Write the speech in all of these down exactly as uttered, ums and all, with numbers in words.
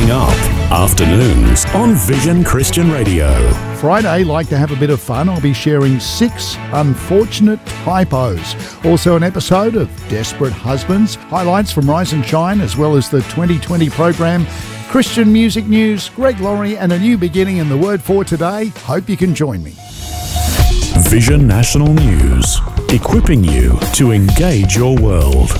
Coming up, afternoons on Vision Christian Radio. Friday, like to have a bit of fun. I'll be sharing six unfortunate typos. Also an episode of Desperate Husbands, highlights from Rise and Shine, as well as the twenty twenty program, Christian music news, Greg Laurie, and a new beginning in the Word for today. Hope you can join me. Vision National News, equipping you to engage your world.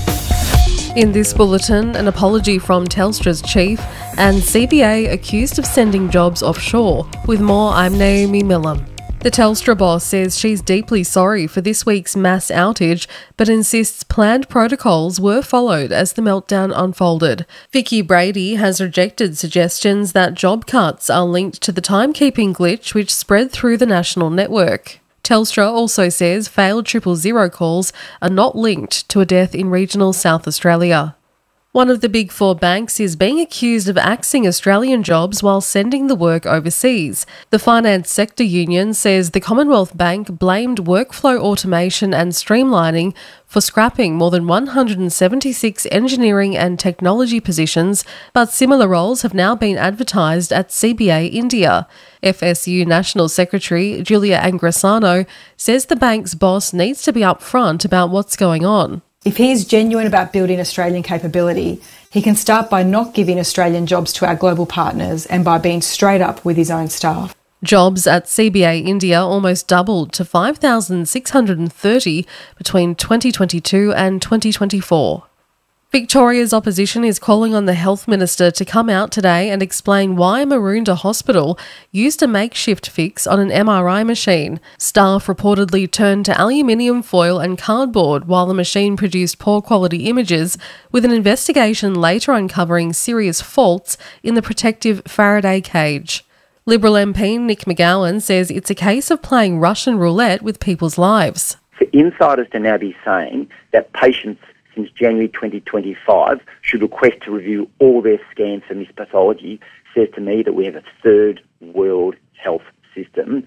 In this bulletin, an apology from Telstra's chief and C B A accused of sending jobs offshore. With more, I'm Naomi Millam. The Telstra boss says she's deeply sorry for this week's mass outage, but insists planned protocols were followed as the meltdown unfolded. Vicky Brady has rejected suggestions that job cuts are linked to the timekeeping glitch which spread through the national network. Telstra also says failed triple zero calls are not linked to a death in regional South Australia. One of the big four banks is being accused of axing Australian jobs while sending the work overseas. The Finance Sector Union says the Commonwealth Bank blamed workflow automation and streamlining for scrapping more than one hundred seventy-six engineering and technology positions, but similar roles have now been advertised at C B A India. F S U National Secretary Julia Angrisano says the bank's boss needs to be upfront about what's going on. If he is genuine about building Australian capability, he can start by not giving Australian jobs to our global partners and by being straight up with his own staff. Jobs at C B A India almost doubled to five thousand six hundred thirty between twenty twenty-two and twenty twenty-four. Victoria's opposition is calling on the Health Minister to come out today and explain why Maroondah Hospital used a makeshift fix on an M R I machine. Staff reportedly turned to aluminium foil and cardboard while the machine produced poor quality images, with an investigation later uncovering serious faults in the protective Faraday cage. Liberal M P Nick McGowan says it's a case of playing Russian roulette with people's lives. For insiders to now be saying that patients since January twenty twenty-five should request to review all their scans for mispathology says to me that we have a third world health system.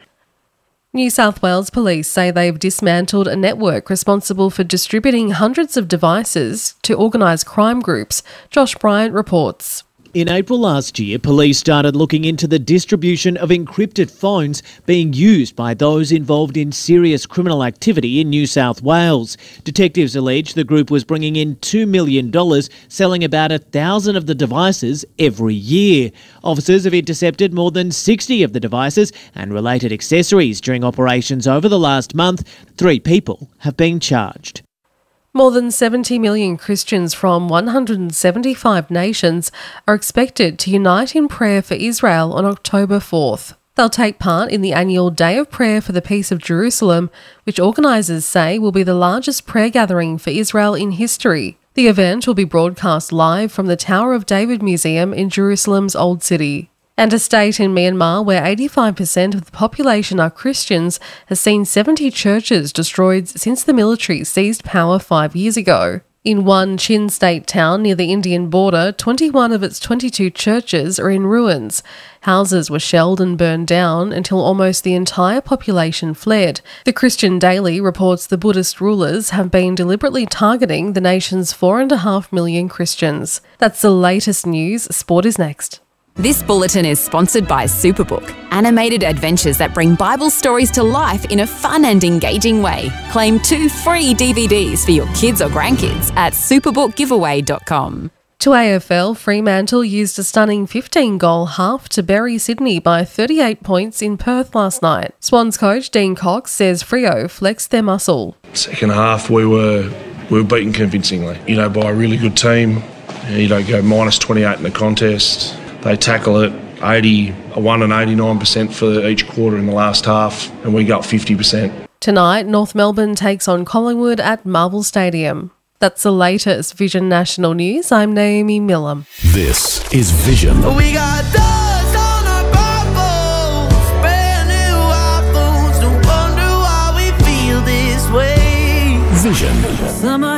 New South Wales Police say they've dismantled a network responsible for distributing hundreds of devices to organised crime groups. Josh Bryant reports. In April last year, police started looking into the distribution of encrypted phones being used by those involved in serious criminal activity in New South Wales. Detectives allege the group was bringing in two million dollars, selling about a thousand of the devices every year. Officers have intercepted more than sixty of the devices and related accessories during operations over the last month. Three people have been charged. More than seventy million Christians from one hundred seventy-five nations are expected to unite in prayer for Israel on October fourth. They'll take part in the annual Day of Prayer for the Peace of Jerusalem, which organisers say will be the largest prayer gathering for Israel in history. The event will be broadcast live from the Tower of David Museum in Jerusalem's Old City. And a state in Myanmar where eighty-five percent of the population are Christians has seen seventy churches destroyed since the military seized power five years ago. In one Chin state town near the Indian border, twenty-one of its twenty-two churches are in ruins. Houses were shelled and burned down until almost the entire population fled. The Christian Daily reports the Buddhist rulers have been deliberately targeting the nation's four and a half million Christians. That's the latest news. Sport is next. This bulletin is sponsored by Superbook, animated adventures that bring Bible stories to life in a fun and engaging way. Claim two free D V Ds for your kids or grandkids at superbook giveaway dot com. To A F L, Fremantle used a stunning fifteen-goal half to bury Sydney by thirty-eight points in Perth last night. Swans coach Dean Cox says Freo flexed their muscle. Second half, we were we were beaten convincingly, you know, by a really good team. You don't go minus twenty-eight in the contest. They tackle it eighty-one and eighty-nine percent for each quarter in the last half, and we got fifty percent. Tonight, North Melbourne takes on Collingwood at Marvel Stadium. That's the latest Vision National News. I'm Naomi Millam. This is Vision. We got dust on our Bibles, brand new iPhones. No wonder why we feel this way. Vision. Summer